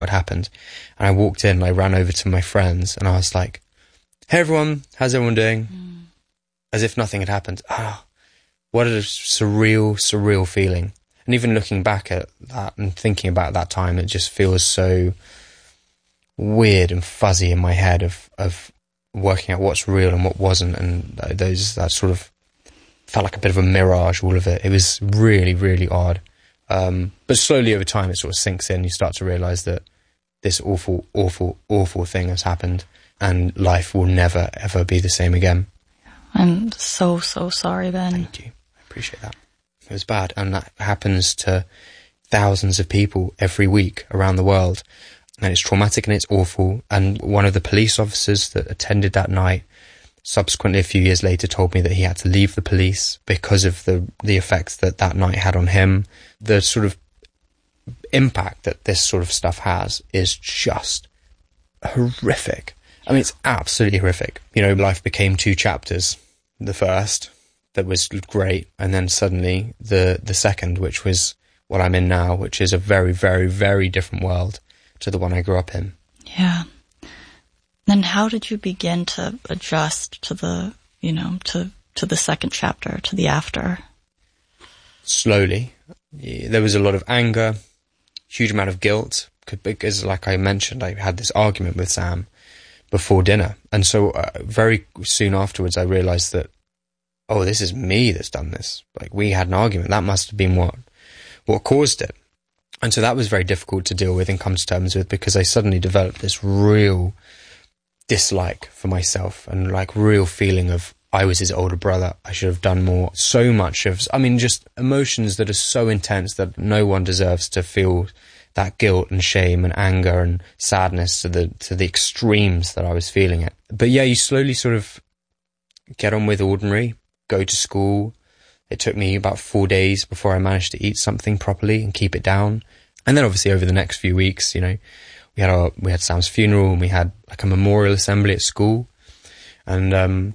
what happened. And I walked in and I ran over to my friends and I was like, hey everyone, how's everyone doing? As if nothing had happened. What a surreal feeling. And even looking back at that and thinking about that time, it just feels so weird and fuzzy in my head of working out what's real and what wasn't. And that sort of felt like a bit of a mirage, all of it. It was really, really odd. But slowly over time, it sort of sinks in. You start to realise that this awful, awful, awful thing has happened and life will never, ever be the same again. I'm so sorry, Ben. Thank you. I appreciate that. It was bad. And that happens to thousands of people every week around the world. And it's traumatic and it's awful. And one of the police officers that attended that night subsequently a few years later told me that he had to leave the police because of the effects that night had on him. The sort of impact that this sort of stuff has is just horrific. I mean, it's absolutely horrific. You know, life became 2 chapters. The first, that was great, and then suddenly the second, which was what I'm in now, which is a very, very, very different world to the one I grew up in. Yeah. Then how did you begin to adjust to the, to the second chapter, to the after? Slowly. There was a lot of anger, huge amount of guilt, because like I mentioned, I had this argument with Sam before dinner. And so very soon afterwards, I realised that, oh, this is me that's done this. Like, we had an argument. That must have been what caused it. And so that was very difficult to deal with and come to terms with, because I suddenly developed this real dislike for myself and like real feeling of I was his older brother. I should have done more. So much of, just emotions that are so intense that no one deserves to feel that guilt and shame and anger and sadness to the extremes that I was feeling it. But yeah, you slowly sort of get on with ordinary, go to school. It took me about 4 days before I managed to eat something properly and keep it down. And then obviously over the next few weeks, we had Sam's funeral and we had like a memorial assembly at school. And,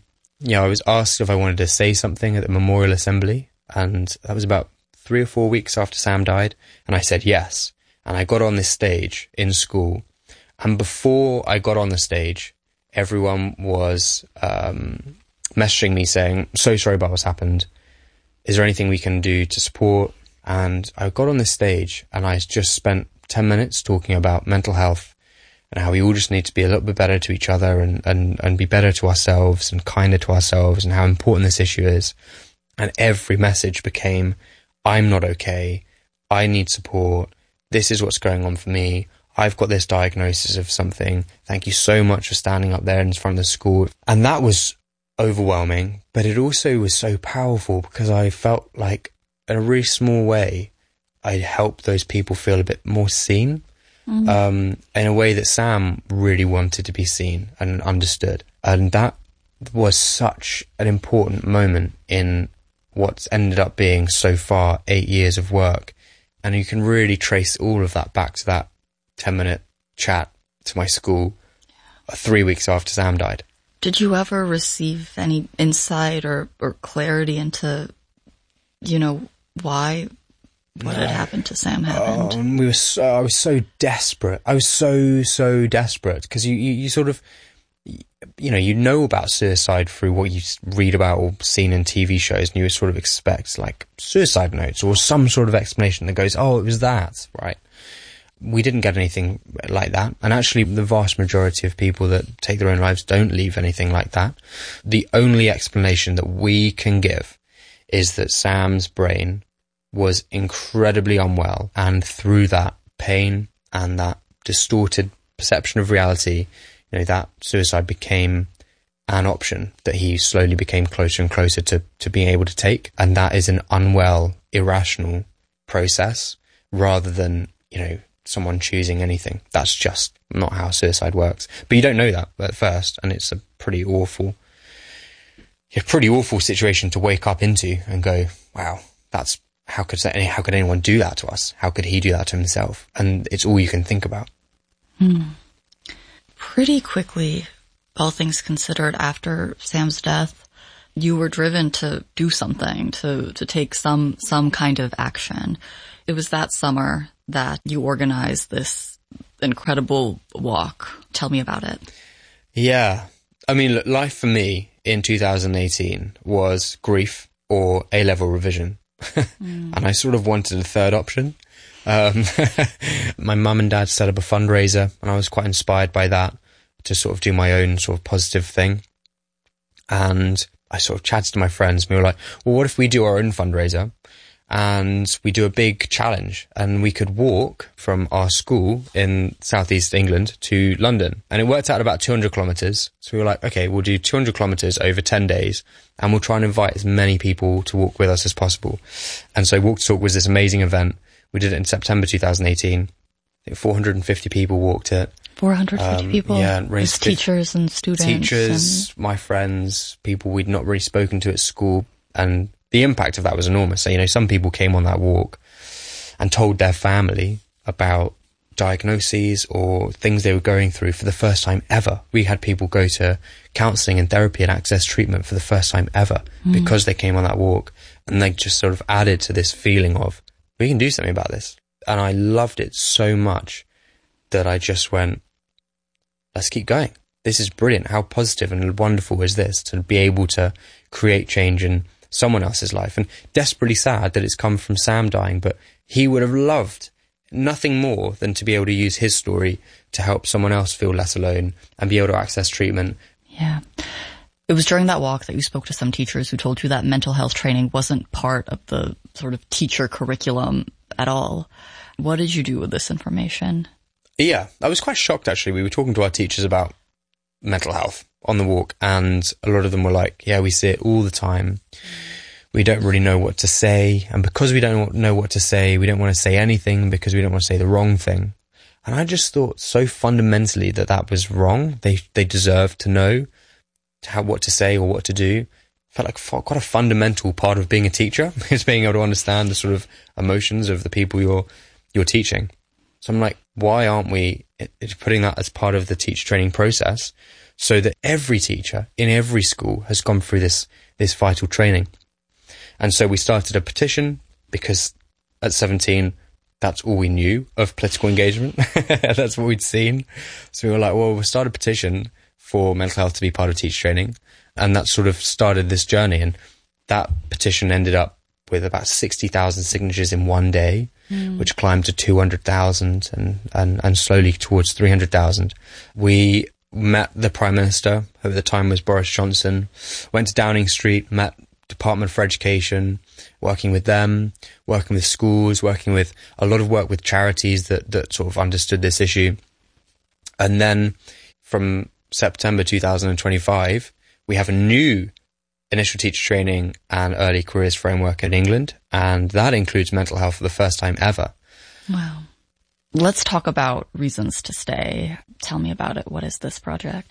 I was asked if I wanted to say something at the memorial assembly. And that was about 3 or 4 weeks after Sam died. And I said yes. And I got on this stage in school. And before I got on the stage, everyone was messaging me saying, so sorry about what's happened. Is there anything we can do to support? And I got on this stage and I just spent 10 minutes talking about mental health and how we all just need to be a little bit better to each other and be better to ourselves and kinder to ourselves, and how important this issue is. And every message became, I'm not okay. I need support. This is what's going on for me. I've got this diagnosis of something. Thank you so much for standing up there in front of the school. And that was overwhelming, but it also was so powerful because I felt like in a really small way, I'd helped those people feel a bit more seen, in a way that Sam really wanted to be seen and understood. And that was such an important moment in what's ended up being so far 8 years of work. And you can really trace all of that back to that 10-minute chat to my school 3 weeks after Sam died. Did you ever receive any insight or clarity into, why what had happened to Sam happened? I was so desperate. I was so desperate because you sort of, you know about suicide through what you read about or seen in TV shows, and you sort of expect like suicide notes or some sort of explanation that goes, oh, it was that, right? We didn't get anything like that. And actually, the vast majority of people that take their own lives don't leave anything like that. The only explanation that we can give is that Sam's brain was incredibly unwell, and through that pain and that distorted perception of reality, that suicide became an option that he slowly became closer and closer to being able to take. And that is an unwell, irrational process rather than, someone choosing anything. That's just not how suicide works. But you don't know that at first, and it's a pretty awful situation to wake up into and go, wow, that's how could anyone do that to us? How could he do that to himself? And it's all you can think about. Pretty quickly, all things considered, after Sam's death, you were driven to do something, to take some kind of action. It was that summer that you organized this incredible walk. Tell me about it. Yeah. I mean, look, life for me in 2018 was grief or A-level revision. And I sort of wanted a third option. My mum and dad set up a fundraiser, and I was quite inspired by that to sort of do my own sort of positive thing. And I sort of chatted to my friends, and we were like, well, what if we do our own fundraiser and we do a big challenge, and we could walk from our school in southeast England to London. And it worked out about 200 kilometers. So we were like, okay, we'll do 200 kilometers over 10 days, and we'll try and invite as many people to walk with us as possible. And so Walk to Talk was this amazing event. We did it in September 2018. I think 450 people walked it. 450 people? Yeah. As teachers and students. Teachers, my friends, people we'd not really spoken to at school. And the impact of that was enormous. So, you know, some people came on that walk and told their family about diagnoses or things they were going through for the first time ever. We had people go to counselling and therapy and access treatment for the first time ever because they came on that walk. And they just sort of added to this feeling of, we can do something about this. And I loved it so much that I just went, let's keep going. This is brilliant. How positive and wonderful is this to be able to create change in someone else's life? And desperately sad that it's come from Sam dying, but he would have loved nothing more than to be able to use his story to help someone else feel less alone and be able to access treatment. Yeah. It was during that walk that you spoke to some teachers who told you that mental health training wasn't part of the sort of teacher curriculum at all. What did you do with this information? Yeah, I was quite shocked, actually. We were talking to our teachers about mental health on the walk, and a lot of them were like, yeah, we see it all the time. We don't really know what to say, and because we don't know what to say, we don't want to say anything because we don't want to say the wrong thing. And I just thought so fundamentally that was wrong. They deserve to know what to say or what to do. Felt like quite a fundamental part of being a teacher is being able to understand the sort of emotions of the people you're teaching. So I'm like, why aren't we putting that as part of the teacher training process so that every teacher in every school has gone through this vital training? And so we started a petition because at 17, that's all we knew of political engagement. That's what we'd seen. So we were like, well, we'll start a petition for mental health to be part of teacher training. And that sort of started this journey. And that petition ended up with about 60,000 signatures in one day, which climbed to 200,000 and slowly towards 300,000. We met the Prime Minister, who at the time was Boris Johnson, went to Downing Street, met Department for Education, working with them, working with schools, working with a lot of work with charities that sort of understood this issue. And then from September 2025, we have a new initial teacher training and early careers framework in England, and that includes mental health for the first time ever. Wow. Let's talk about Reasons to Stay. Tell me about it. What is this project?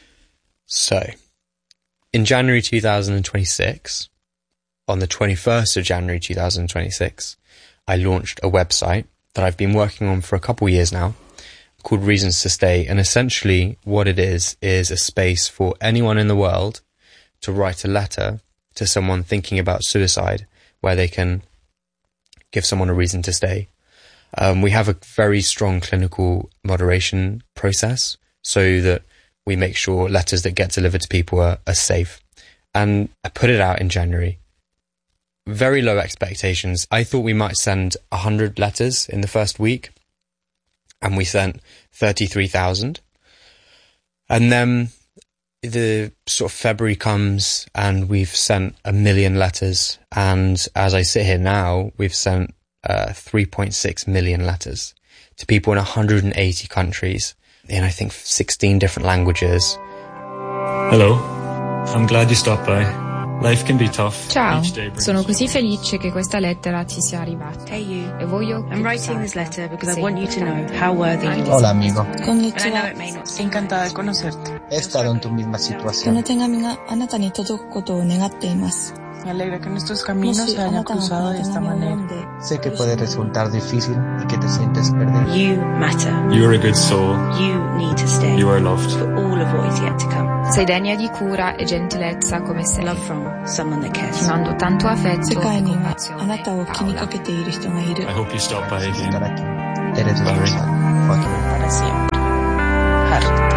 So, in January 2026, on the 21st of January 2026, I launched a website that I've been working on for a couple of years now called Reasons to Stay. And essentially what it is a space for anyone in the world to write a letter to someone thinking about suicide where they can give someone a reason to stay. We have a very strong clinical moderation process so that we make sure letters that get delivered to people are safe. And I put it out in January. Very low expectations. I thought we might send 100 letters in the first week, and we sent 33,000. And then the sort of February comes and we've sent 1 million letters. And as I sit here now, we've sent 3.6 million letters to people in 180 countries in, I think, 16 different languages. Hello, I'm glad you stopped by. Life can be tough. Ciao, sono così felice che questa lettera ti sia arrivata. Hey you, E voglio I'm writing this letter because I want you to know how worthy you are. Hola amigo, Konnichiwa. Encantada de conocerte. he estado en tu misma situación. この手紙があなたに届くことを願っています。 Me alegra que nuestros も caminos し se あ hayan なたがこ cruzado の de 手 esta 紙を読 manera. んで、 Sé que puede resultar difícil y que te sientes perdido. You matter. You're a good soul. You need to stay. You are loved. For all of what is yet to come. Sei degna di cura e gentilezza come sei. Love from someone that Ti cares. mando tanto 世 affetto 界 e にはあ compassione. なたを気にかけている人がいる。 I hope you stop by estar again. aquí. eres la verdad. Fuck you. Para siempre. Heart.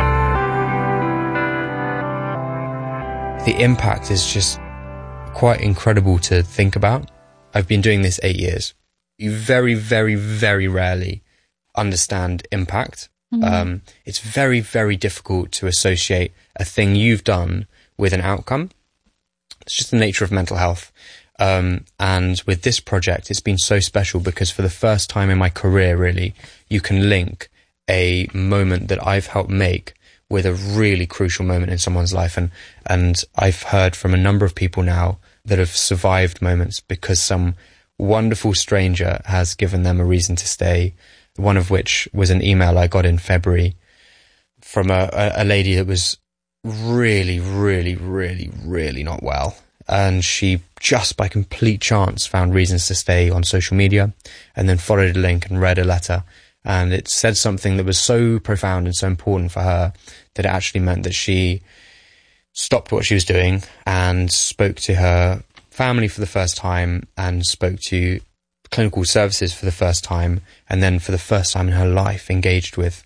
The impact is just quite incredible to think about. I've been doing this 8 years. You very, very, very rarely understand impact. It's very, very difficult to associate a thing you've done with an outcome. It's just the nature of mental health. And with this project, it's been so special because for the first time in my career, really, you can link a moment that I've helped make with a really crucial moment in someone's life. And I've heard from a number of people now that have survived moments because some wonderful stranger has given them a reason to stay. One of which was an email I got in February from a lady that was really, really, really, really not well. And she just by complete chance found reasons to stay on social media and then followed a link and read a letter. And it said something that was so profound and so important for her that it actually meant that she stopped what she was doing and spoke to her family for the first time and spoke to clinical services for the first time, and then for the first time in her life engaged with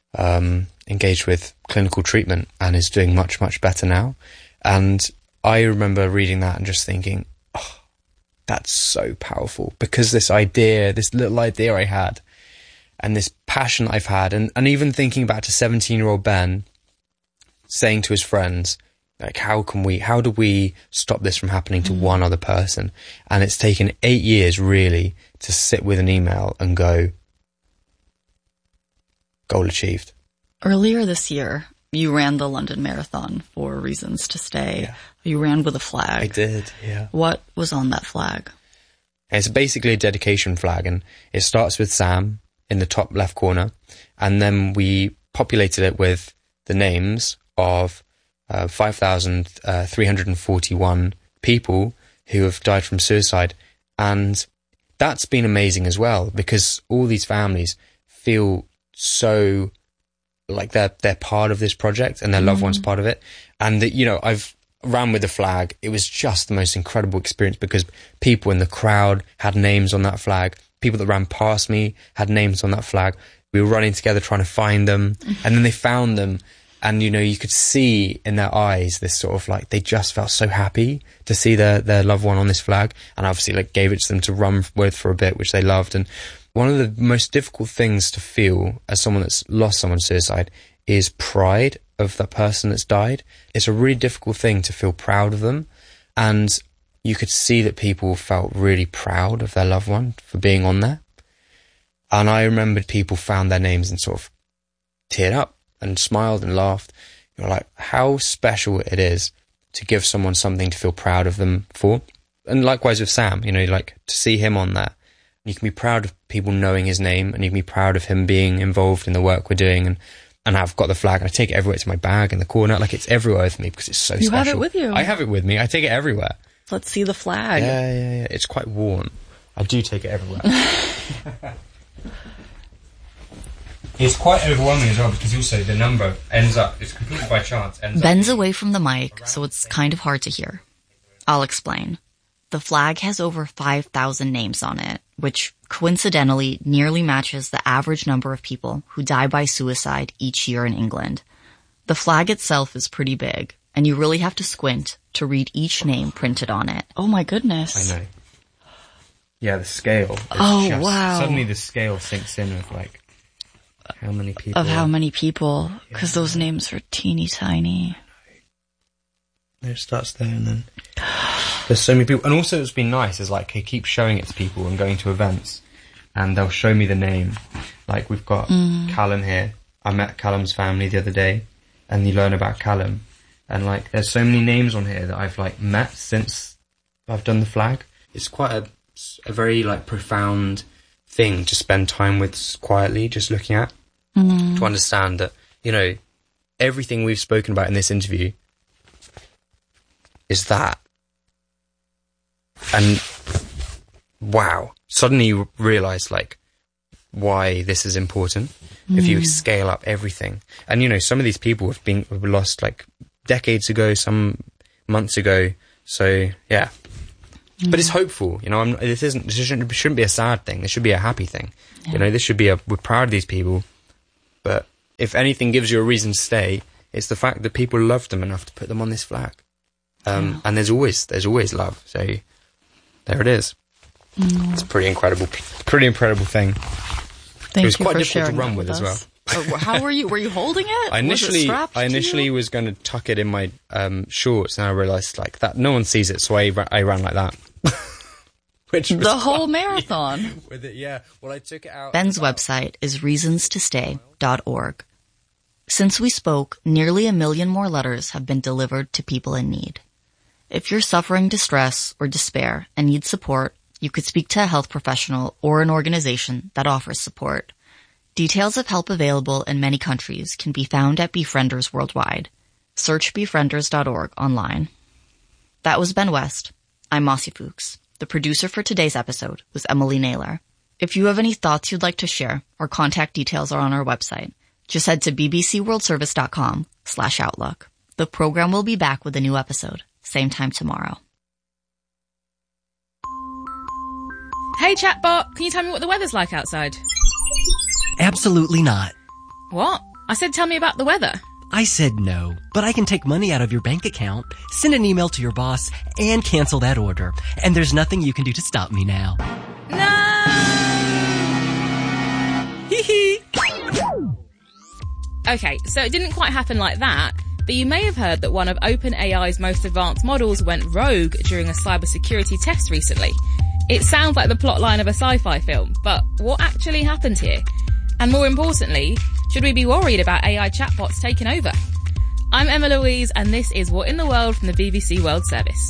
clinical treatment and is doing much, much better now. And I remember reading that and just thinking, oh, that's so powerful, because this little idea I had and this passion I've had, and even thinking back to 17-year-old Ben saying to his friends, like, how do we stop this from happening to one other person? And it's taken 8 years really to sit with an email and go, goal achieved. Earlier this year, you ran the London Marathon for Reasons to Stay. Yeah. You ran with a flag. I did, yeah. What was on that flag? It's basically a dedication flag, and it starts with Sam in the top left corner, and then we populated it with the names of 5,341 people who have died from suicide. And that's been amazing as well, because all these families feel so like they're part of this project and their loved ones part of it. And that, I've ran with the flag. It was just the most incredible experience because people in the crowd had names on that flag. People that ran past me had names on that flag. We were running together trying to find them, and then they found them. And, you could see in their eyes this sort of like, they just felt so happy to see their loved one on this flag. And obviously gave it to them to run with for a bit, which they loved. And one of the most difficult things to feel as someone that's lost someone to suicide is pride of that person that's died. It's a really difficult thing to feel proud of them. And you could see that people felt really proud of their loved one for being on there. And I remembered people found their names and sort of teared up and smiled and laughed. You're like, how special it is to give someone something to feel proud of them for. And likewise with Sam, to see him on there. You can be proud of people knowing his name, and you can be proud of him being involved in the work we're doing. And I've got the flag, and I take it everywhere. It's in my bag in the corner. Like, it's everywhere with me because it's so special. You have it with you. I have it with me. I take it everywhere. Let's see the flag. Yeah. It's quite worn. I do take it everywhere. It's quite overwhelming as well, because also the number ends up, it's completely by chance. Ben's away from the mic, so it's kind of hard to hear. I'll explain. The flag has over 5,000 names on it, which coincidentally nearly matches the average number of people who die by suicide each year in England. The flag itself is pretty big, and you really have to squint to read each name printed on it. Oh my goodness. I know. Yeah, the scale. Wow. Suddenly the scale sinks in of how many people. Because those names are teeny tiny. It starts there, and then there's so many people. And also it's been nice is he keeps showing it to people and going to events, and they'll show me the name. Like, we've got Callum here. I met Callum's family the other day, and you learn about Callum. And there's so many names on here that I've met since I've done the flag. It's quite a very profound thing to spend time with quietly, just looking at, to understand that, everything we've spoken about in this interview is that. And wow, suddenly you realise why this is important if you scale up everything. And some of these people have lost decades ago, some months ago. So yeah, But it's hopeful, you know. This shouldn't be a sad thing. This should be a happy thing. Yeah. You know, this should be we're proud of these people. But if anything gives you a reason to stay, it's the fact that people loved them enough to put them on this flag. And there's always love. So there it is. It's a pretty incredible thing. It was quite difficult to run with as well. How were you? Were you holding it? I initially was going to tuck it in my shorts, and I realised like that no one sees it, so I ran like that. Which was the whole marathon. With it, yeah. Well, I took it out. Ben's website is reasonstostay.org. Since we spoke, nearly 1 million more letters have been delivered to people in need. If you're suffering distress or despair and need support, you could speak to a health professional or an organization that offers support. Details of help available in many countries can be found at Befrienders worldwide. Search befrienders.org online. That was Ben West. I'm Mossy Fuchs. The producer for today's episode was Emily Naylor. If you have any thoughts you'd like to share, our contact details are on our website. Just head to bbcworldservice.com/outlook. The program will be back with a new episode, same time tomorrow. Hey chatbot, can you tell me what the weather's like outside? Absolutely not. What? I said tell me about the weather. I said no, but I can take money out of your bank account, send an email to your boss, and cancel that order. And there's nothing you can do to stop me now. No! Hee hee! Okay, so it didn't quite happen like that, but you may have heard that one of OpenAI's most advanced models went rogue during a cybersecurity test recently. It sounds like the plotline of a sci-fi film, but what actually happened here? And more importantly, should we be worried about AI chatbots taking over? I'm Emma Louise, and this is What in the World from the BBC World Service.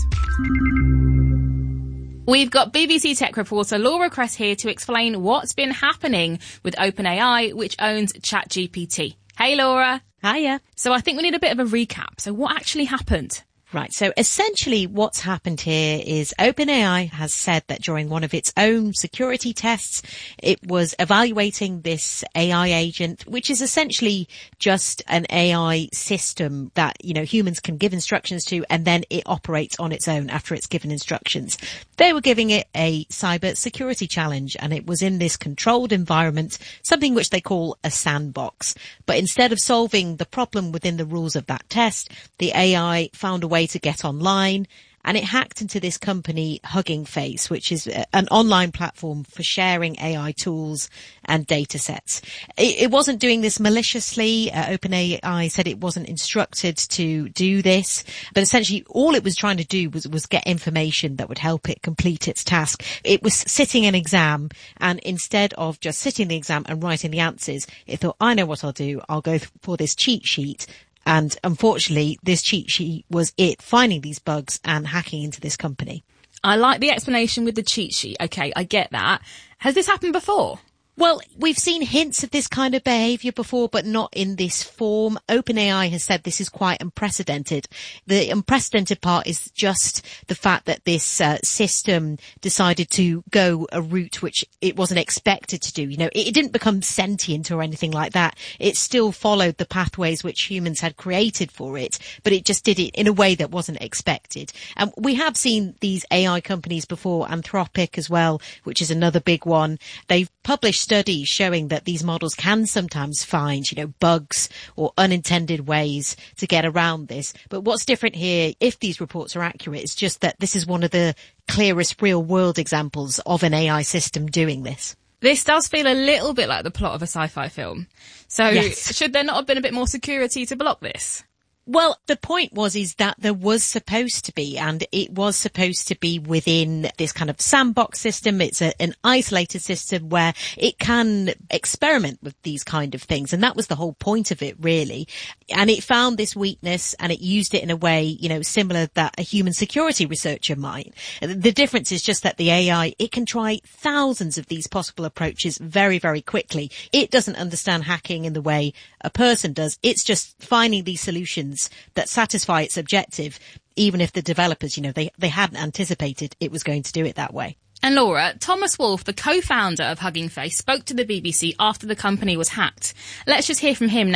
We've got BBC Tech reporter Laura Kress here to explain what's been happening with OpenAI, which owns ChatGPT. Hey, Laura. Hiya. So I think we need a bit of a recap. So what actually happened? Right. So essentially what's happened here is OpenAI has said that during one of its own security tests, it was evaluating this AI agent, which is essentially just an AI system that, you know, humans can give instructions to, and then it operates on its own after it's given instructions. They were giving it a cyber security challenge, and it was in this controlled environment, something which they call a sandbox. But instead of solving the problem within the rules of that test, the AI found a way to get online, and it hacked into this company Hugging Face, which is an online platform for sharing AI tools and data sets. It wasn't doing this maliciously. OpenAI said it wasn't instructed to do this, but essentially all it was trying to do was get information that would help it complete its task. It was sitting an exam, and instead of just sitting the exam and writing the answers, it thought, I know what I'll do. I'll go for this cheat sheet. And unfortunately, this cheat sheet was it finding these bugs and hacking into this company. I like the explanation with the cheat sheet. Okay, I get that. Has this happened before? Well, we've seen hints of this kind of behaviour before, but not in this form. OpenAI has said this is quite unprecedented. The unprecedented part is just the fact that this system decided to go a route which it wasn't expected to do. You know, it didn't become sentient or anything like that. It still followed the pathways which humans had created for it, but it just did it in a way that wasn't expected. And we have seen these AI companies before, Anthropic as well, which is another big one. They've published studies showing that these models can sometimes find, you know, bugs or unintended ways to get around this. But what's different here, if these reports are accurate, is just that this is one of the clearest real world examples of an AI system doing this. This does feel a little bit like the plot of a sci-fi film. So yes. Should there not have been a bit more security to block this? Well, the point is that there was supposed to be, and it was supposed to be within this kind of sandbox system. It's an isolated system where it can experiment with these kind of things. And that was the whole point of it, really. And it found this weakness and it used it in a way, you know, similar that a human security researcher might. The difference is just that the AI, it can try thousands of these possible approaches very, very quickly. It doesn't understand hacking in the way a person does. It's just finding these solutions that satisfy its objective, even if the developers, you know, they hadn't anticipated it was going to do it that way. And Laura, Thomas Wolfe, the co-founder of Hugging Face, spoke to the BBC after the company was hacked. Let's just hear from him now.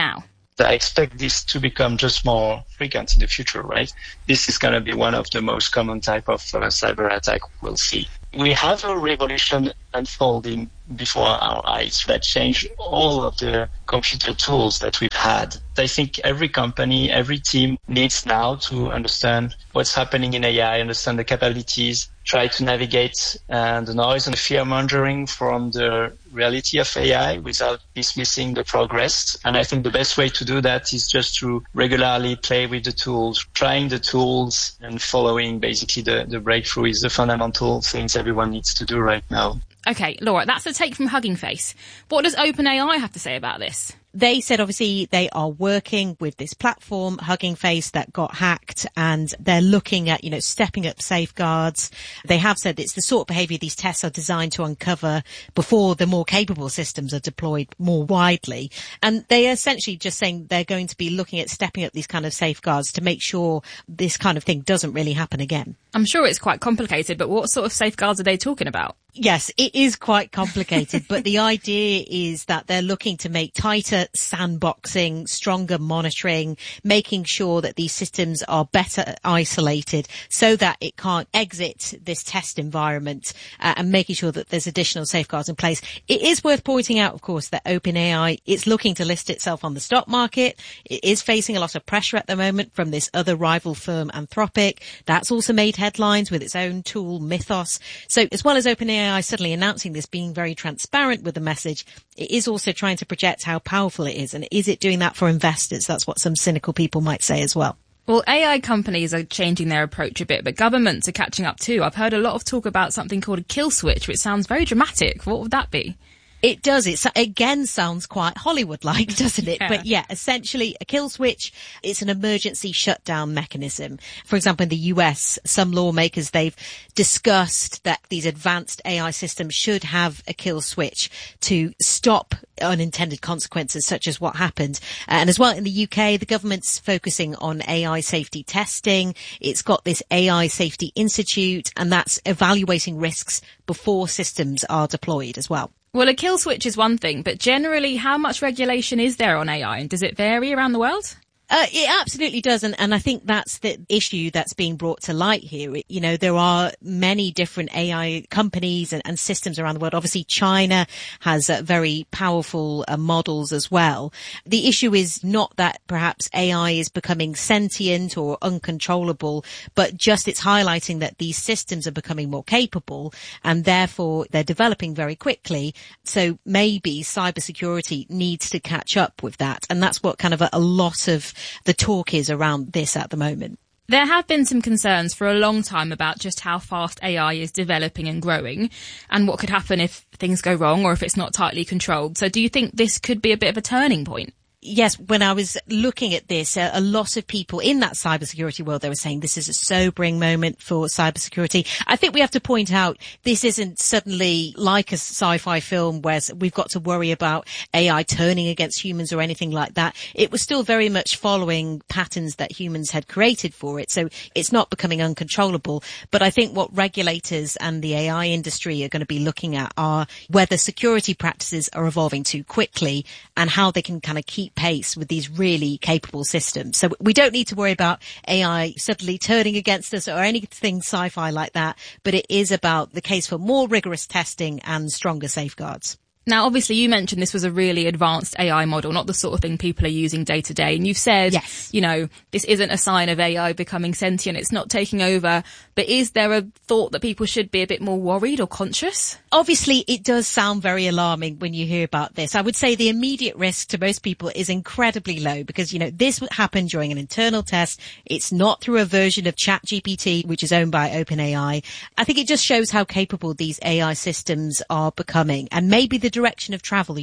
I expect this to become just more frequent in the future, right? This is going to be one of the most common type of cyber attack we'll see. We have a revolution unfolding before our eyes that change all of the computer tools that we've had. I think every company, every team needs now to understand what's happening in AI, understand the capabilities, try to navigate the noise and the fear-mongering from the reality of AI without dismissing the progress. And I think the best way to do that is just to regularly play with the tools, trying the tools and following basically the breakthrough is the fundamental things everyone needs to do right now. Okay, Laura, that's a take from Hugging Face. What does OpenAI have to say about this? They said obviously they are working with this platform, Hugging Face, that got hacked, and they're looking at, stepping up safeguards. They have said it's the sort of behavior these tests are designed to uncover before the more capable systems are deployed more widely. And they are essentially just saying they're going to be looking at stepping up these kind of safeguards to make sure this kind of thing doesn't really happen again. I'm sure it's quite complicated, but what sort of safeguards are they talking about? Yes, it is quite complicated, but the idea is that they're looking to make tighter sandboxing, stronger monitoring, making sure that these systems are better isolated so that it can't exit this test environment, and making sure that there's additional safeguards in place. It is worth pointing out, of course, that OpenAI is looking to list itself on the stock market. It is facing a lot of pressure at the moment from this other rival firm, Anthropic. That's also made headlines with its own tool, Mythos. So as well as OpenAI suddenly announcing this, being very transparent with the message, it is also trying to project how powerful it is. And is it doing that for investors? That's what some cynical people might say as well. Well, AI companies are changing their approach a bit, but governments are catching up too. I've heard a lot of talk about something called a kill switch, which sounds very dramatic. What would that be? It does. It again sounds quite Hollywood-like, doesn't it? Yeah. But yeah, essentially a kill switch, it's an emergency shutdown mechanism. For example, in the US, some lawmakers, they've discussed that these advanced AI systems should have a kill switch to stop unintended consequences such as what happened. And as well in the UK, the government's focusing on AI safety testing. It's got this AI Safety Institute, and that's evaluating risks before systems are deployed as well. Well, a kill switch is one thing, but generally, how much regulation is there on AI, and does it vary around the world? It absolutely does. And I think that's the issue that's being brought to light here. There are many different AI companies and systems around the world. Obviously, China has very powerful models as well. The issue is not that perhaps AI is becoming sentient or uncontrollable, but just it's highlighting that these systems are becoming more capable and therefore they're developing very quickly. So maybe cybersecurity needs to catch up with that. And that's what kind of a lot of the talk is around this at the moment. There have been some concerns for a long time about just how fast AI is developing and growing and what could happen if things go wrong or if it's not tightly controlled. So do you think this could be a bit of a turning point? Yes, when I was looking at this, a lot of people in that cybersecurity world, they were saying this is a sobering moment for cybersecurity. I think we have to point out this isn't suddenly like a sci-fi film where we've got to worry about AI turning against humans or anything like that. It was still very much following patterns that humans had created for it. So it's not becoming uncontrollable. But I think what regulators and the AI industry are going to be looking at are whether security practices are evolving too quickly and how they can kind of keep pace with these really capable systems. So we don't need to worry about AI suddenly turning against us or anything sci-fi like that, but it is about the case for more rigorous testing and stronger safeguards. Now, obviously, you mentioned this was a really advanced AI model, not the sort of thing people are using day to day. And you've said, yes, this isn't a sign of AI becoming sentient. It's not taking over. But is there a thought that people should be a bit more worried or conscious? Obviously, it does sound very alarming when you hear about this. I would say the immediate risk to most people is incredibly low because, this happened during an internal test. It's not through a version of ChatGPT, which is owned by OpenAI. I think it just shows how capable these AI systems are becoming and maybe the direction of travel.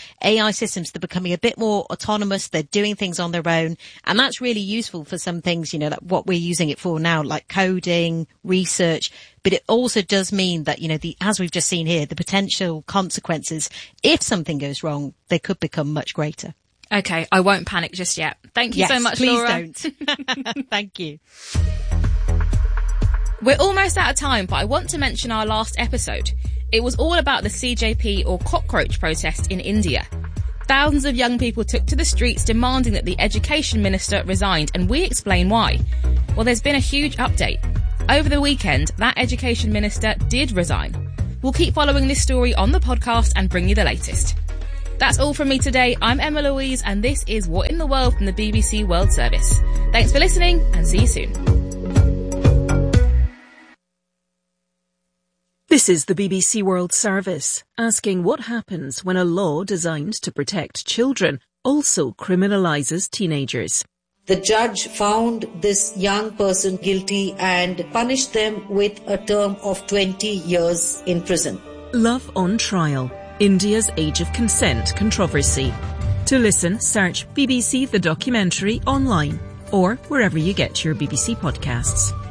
AI systems, they're becoming a bit more autonomous. They're doing things on their own. And that's really useful for some things, like what we're using it for now, like coding, research. But it also does mean that, as we've just seen here, the potential consequences, if something goes wrong, they could become much greater. Okay, I won't panic just yet. Thank you so much, Laura. Please don't. Thank you. We're almost out of time, but I want to mention our last episode. It was all about the CJP or cockroach protest in India. Thousands of young people took to the streets demanding that the education minister resigned, and we explain why. Well, there's been a huge update. Over the weekend, that education minister did resign. We'll keep following this story on the podcast and bring you the latest. That's all from me today. I'm Emma Louise, and this is What in the World from the BBC World Service. Thanks for listening, and see you soon. This is the BBC World Service, asking what happens when a law designed to protect children also criminalises teenagers. The judge found this young person guilty and punished them with a term of 20 years in prison. Love on Trial, India's Age of Consent controversy. To listen, search BBC The Documentary online or wherever you get your BBC podcasts.